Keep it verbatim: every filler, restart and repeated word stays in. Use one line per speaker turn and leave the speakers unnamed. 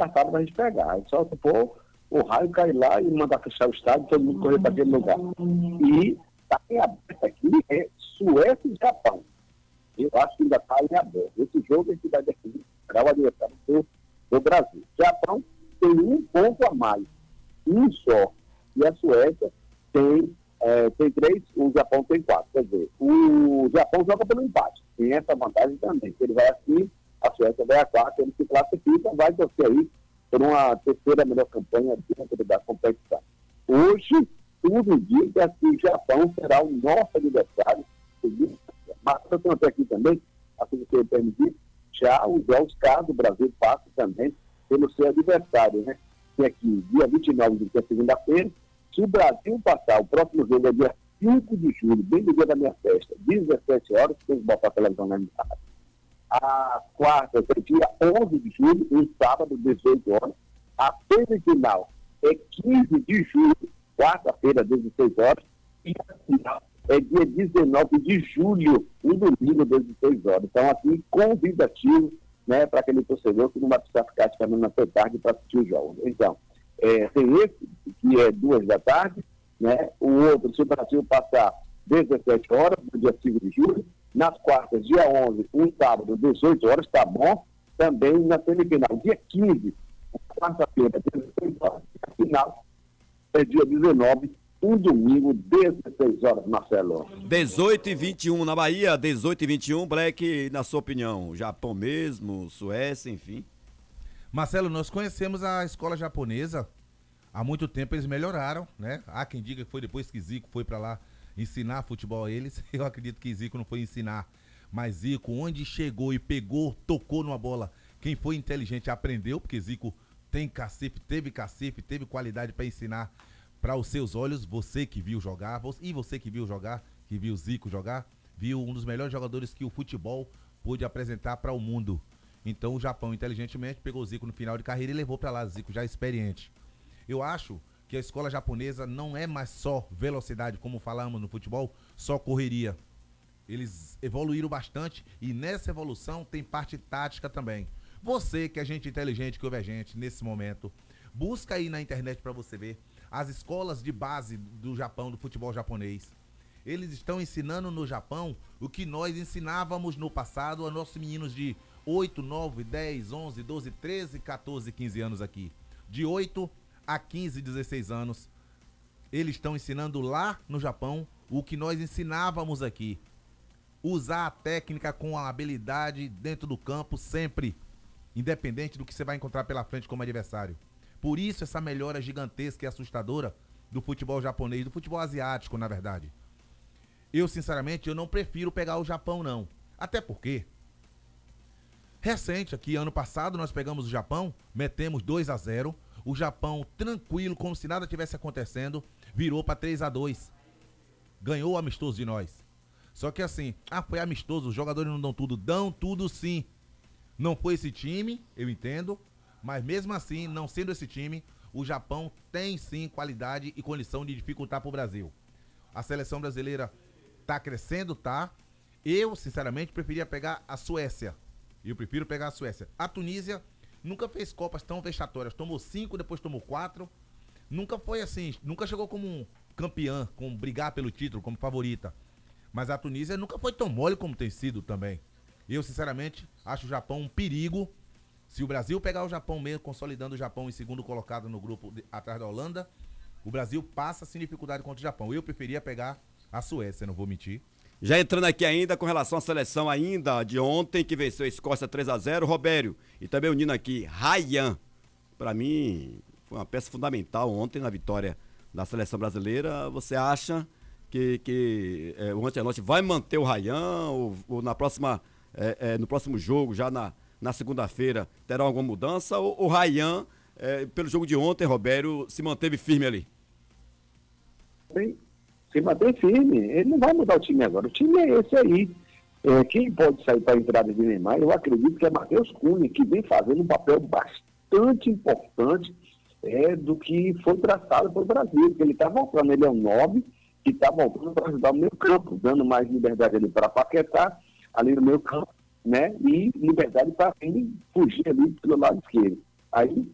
descartado para a gente pegar. É só se for o raio cair lá e mandar fechar o estádio, todo mundo correr para aquele lugar. E está em aberto aqui é Suécia e Japão. Eu acho que ainda está em aberto. Esse jogo é que vai definir o adversário do, do Brasil. O Japão tem um ponto a mais, um só. E a Suécia tem, é, tem três, o Japão tem quatro. Quer dizer, o Japão joga pelo empate. Tem essa vantagem também. Se ele vai assim, a Suécia vai a quatro, ele se classifica, vai torcer aí por uma terceira melhor campanha dentro da competição. Hoje, tudo indica que o Japão será o nosso adversário. Mas eu tenho até aqui também, assim que você permitir, já os jogos, caso o Brasil passe também pelo seu adversário, né? Que aqui, dia vinte e nove, que é segunda-feira, se o Brasil passar, o próximo jogo é dia cinco de julho, bem no dia da minha festa, dezessete horas, tem que botar a televisão na minha casa. A quarta é dia onze de julho, um sábado, dezoito horas. A semifinal é quinze de julho, quarta-feira, dezesseis horas. E a final é dia dezenove de julho, um domingo, dezesseis horas. Então, assim, convidativo, né, para aquele torcedor que não vai precisar ficar esperando até tarde para assistir os jogos. Então, é, tem esse, que é duas da tarde, né? O outro, se o Brasil passar dezessete horas, no dia cinco de julho. Nas quartas, dia onze, um sábado, dezoito horas, tá bom. Também na semifinal, dia quinze, quarta-feira, dezesseis horas. A final é dia dezenove, um domingo, dezesseis horas, Marcelo.
dezoito e vinte e um na Bahia, dezoito e vinte e um, Black, na sua opinião, Japão mesmo, Suécia, enfim.
Marcelo, nós conhecemos a escola japonesa, há muito tempo eles melhoraram, né? Há quem diga que foi depois que Zico foi pra lá ensinar futebol a eles. Eu acredito que Zico não foi ensinar, mas Zico, onde chegou e pegou, tocou numa bola, quem foi inteligente aprendeu, porque Zico tem cacife, teve cacife, teve qualidade para ensinar para os seus olhos. Você que viu jogar, e você que viu jogar, que viu Zico jogar, viu um dos melhores jogadores que o futebol pôde apresentar para o mundo. Então o Japão inteligentemente pegou Zico no final de carreira e levou para lá, Zico já experiente. Eu acho que a escola japonesa não é mais só velocidade, como falamos no futebol, só correria. Eles evoluíram bastante e nessa evolução tem parte tática também. Você que é gente inteligente, que ouve a gente nesse momento, busca aí na internet para você ver as escolas de base do Japão, do futebol japonês. Eles estão ensinando no Japão o que nós ensinávamos no passado a nossos meninos de oito, nove, dez, onze, doze, treze, quatorze, quinze anos aqui. De oito a quinze, dezesseis anos, eles estão ensinando lá no Japão o que nós ensinávamos aqui. Usar a técnica com a habilidade dentro do campo sempre, independente do que você vai encontrar pela frente como adversário. Por isso essa melhora gigantesca e assustadora do futebol japonês, do futebol asiático, na verdade. Eu, sinceramente, eu não prefiro pegar o Japão, não. Até porque, recente aqui, ano passado, nós pegamos o Japão, metemos dois a zero, o Japão, tranquilo, como se nada tivesse acontecendo, virou para três a dois. Ganhou o amistoso de nós. Só que assim, ah, foi amistoso, os jogadores não dão tudo. Dão tudo sim. Não foi esse time, eu entendo, mas mesmo assim, não sendo esse time, o Japão tem sim qualidade e condição de dificultar para o Brasil. A seleção brasileira tá crescendo, tá? Eu, sinceramente, preferia pegar a Suécia. Eu prefiro pegar a Suécia. A Tunísia nunca fez Copas tão vexatórias. Tomou cinco, depois tomou quatro. Nunca foi assim, nunca chegou como um campeã, como brigar pelo título, como favorita. Mas a Tunísia nunca foi tão mole como tem sido também. Eu, sinceramente, acho o Japão um perigo. Se o Brasil pegar o Japão mesmo, consolidando o Japão em segundo colocado no grupo de, atrás da Holanda, o Brasil passa sem dificuldade contra o Japão. Eu preferia pegar a Suécia, não vou mentir.
Já entrando aqui ainda com relação à seleção ainda de ontem, que venceu a Escócia três a zero, Robério, e também o Nino aqui, Ryan. Pra mim, foi uma peça fundamental ontem na vitória da seleção brasileira. Você acha que, que é, o Ancelotti vai manter o Ryan ou, ou na próxima, é, é, no próximo jogo, já na, na segunda-feira, terá alguma mudança? Ou o Ryan, é, pelo jogo de ontem, Robério, se manteve firme ali?
Sim. Se mantém firme, ele não vai mudar o time agora. O time é esse aí. É, quem pode sair para a entrada de Neymar, eu acredito que é Matheus Cunha, que vem fazendo um papel bastante importante é, do que foi traçado pelo Brasil, porque ele está voltando, ele é um nove, que está voltando para ajudar o meio campo, dando mais liberdade ali para Paquetá, ali no meio campo, né? E liberdade para ele fugir ali pelo lado esquerdo. Aí